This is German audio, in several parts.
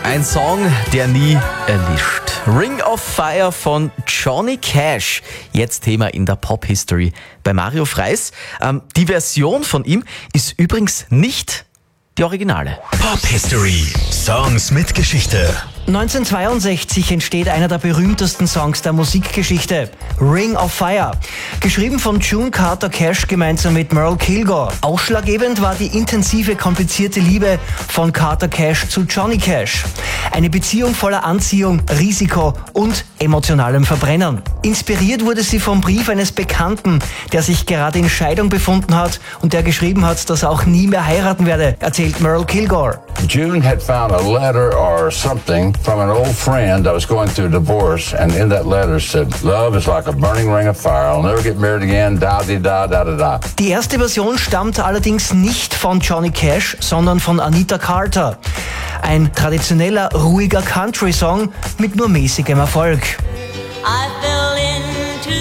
Ein Song, der nie erlischt. Ring of Fire von Johnny Cash. Jetzt Thema in der Pop-History bei Mario Freis. Die Version von ihm ist übrigens nicht die Originale. Pop-History. Songs mit Geschichte. 1962 entsteht einer der berühmtesten Songs der Musikgeschichte, Ring of Fire. Geschrieben von June Carter Cash gemeinsam mit Merle Kilgore. Ausschlaggebend war die intensive, komplizierte Liebe von Carter Cash zu Johnny Cash. Eine Beziehung voller Anziehung, Risiko und emotionalem Verbrennen. Inspiriert wurde sie vom Brief eines Bekannten, der sich gerade in Scheidung befunden hat und der geschrieben hat, dass er auch nie mehr heiraten werde, erzählt Merle Kilgore. June had found a letter or something from an old friend that was going through a divorce, and in that letter said, "Love is like a burning ring of fire. I'll never get married again. Da-di-da-da-da-da." Die erste Version stammt allerdings nicht von Johnny Cash, sondern von Anita Carter. Ein traditioneller, ruhiger Country-Song mit nur mäßigem Erfolg. I fell into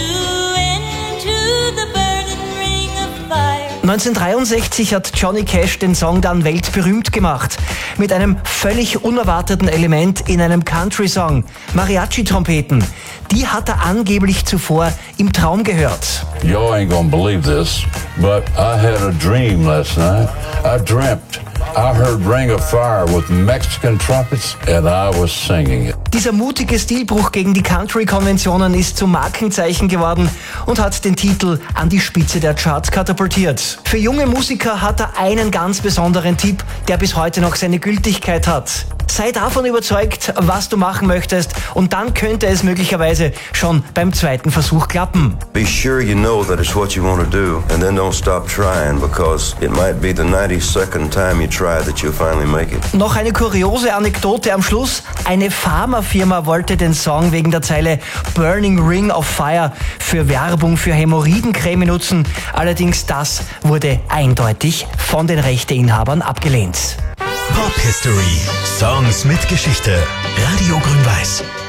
the burning ring of fire. 1963 hat Johnny Cash den Song dann weltberühmt gemacht. Mit einem völlig unerwarteten Element in einem Country-Song. Mariachi-Trompeten. Die hat er angeblich zuvor im Traum gehört. Y'all ain't gonna believe this, but I had a dream last night. I dreamt I heard Ring of Fire with Mexican trumpets and I was singing it. Dieser mutige Stilbruch gegen die Country-Konventionen ist zum Markenzeichen geworden und hat den Titel an die Spitze der Charts katapultiert. Für junge Musiker hat er einen ganz besonderen Tipp, der bis heute noch seine Gültigkeit hat. Sei davon überzeugt, was du machen möchtest, und dann könnte es möglicherweise schon beim zweiten Versuch klappen. Be sure you know that it's what you want to do, and then don't stop trying, because it might be the 92nd time you try that you'll finally make it. Noch eine kuriose Anekdote am Schluss. Eine Pharmafirma wollte den Song wegen der Zeile Burning Ring of Fire für Werbung für Hämorrhoidencreme nutzen. Allerdings das wurde eindeutig von den Rechteinhabern abgelehnt. Pop History. Songs mit Geschichte. Radio Grün-Weiß.